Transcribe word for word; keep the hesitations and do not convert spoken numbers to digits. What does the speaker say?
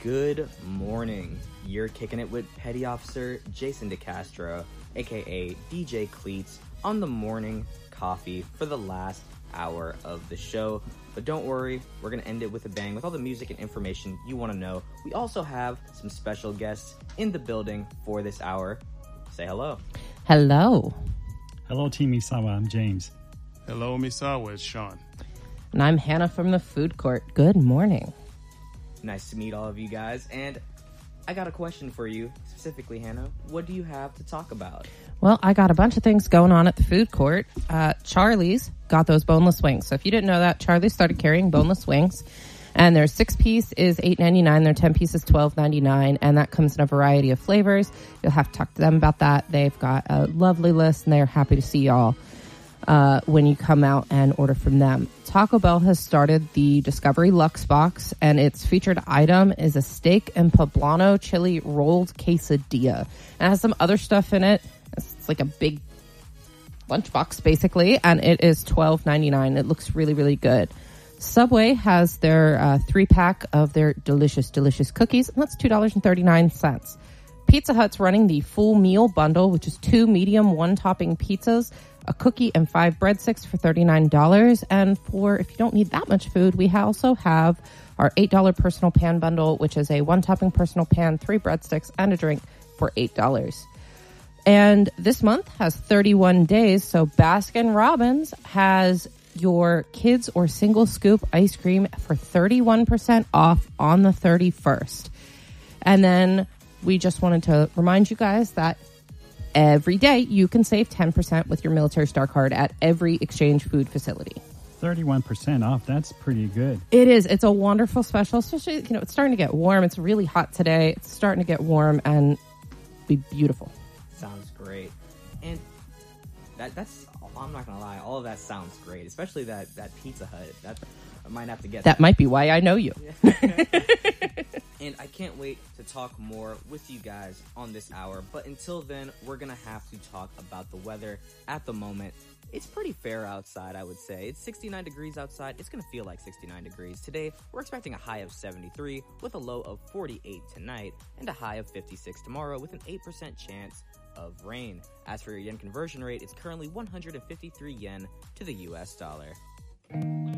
Good morning. You're kicking it with Petty Officer Jason DeCastro, aka D J Cleats, on the morning coffee for the last hour of the show. But don't worry, we're going to end it with a bang with all the music and information you want to know. We also have some special guests in the building for this hour. Say hello. Hello. Hello, Team Misawa. I'm James. Hello, Misawa. It's Sean. And I'm Hannah from the food court. Good morning. Nice to meet all of you guys. And I got a question for you, specifically, Hannah. What do you have to talk about? Well, I got a bunch of things going on at the food court. Uh, Charlie's got those boneless wings. So if you didn't know that, Charlie started carrying boneless wings. And their six-piece is eight ninety-nine. Their ten-piece is twelve ninety-nine. And that comes in a variety of flavors. You'll have to talk to them about that. They've got a lovely list, and they're happy to see y'all uh, when you come out and order from them. Taco Bell has started the Discovery Luxe Box, and its featured item is a steak and poblano chili rolled quesadilla. And it has some other stuff in it. It's like a big lunchbox, basically, and it is twelve ninety-nine. It looks really, really good. Subway has their uh, three-pack of their delicious, delicious cookies, and that's two dollars and thirty-nine cents. Pizza Hut's running the full meal bundle, which is two medium one-topping pizzas, a cookie, and five breadsticks for thirty-nine dollars. And for, if you don't need that much food, we also have our eight dollars personal pan bundle, which is a one-topping personal pan, three breadsticks, and a drink for eight dollars. And this month has thirty-one days, so Baskin-Robbins has your kids or single scoop ice cream for thirty-one percent off on the thirty-first. And then we just wanted to remind you guys that every day you can save ten percent with your Military Star card at every Exchange food facility. thirty-one percent off. That's pretty good. It is. It's a wonderful special, especially, you know, it's starting to get warm. It's really hot today. It's starting to get warm and be beautiful. Sounds great. And that that's, I'm not going to lie, all of that sounds great, especially that, that Pizza Hut. That, I might have to get that. That might be why I know you. And I can't wait to talk more with you guys on this hour. But until then, we're going to have to talk about the weather at the moment. It's pretty fair outside, I would say. It's sixty-nine degrees outside. It's going to feel like sixty-nine degrees. Today, we're expecting a high of seventy-three with a low of forty-eight tonight and a high of fifty-six tomorrow with an eight percent chance of rain. As for your yen conversion rate, it's currently one hundred fifty-three yen to the U S dollar.